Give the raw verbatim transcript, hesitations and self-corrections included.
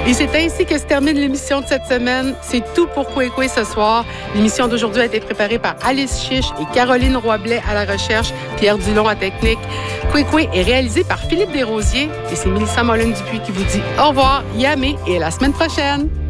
Et c'est ainsi que se termine l'émission de cette semaine. C'est tout pour Kwekwe ce soir. L'émission d'aujourd'hui a été préparée par Alice Chiche et Caroline Roy-Blais à la recherche, Pierre Dulon à technique. Kwekwe est réalisé par Philippe Desrosiers et c'est Mélissa Molin-Dupuis qui vous dit au revoir, yamé et à la semaine prochaine.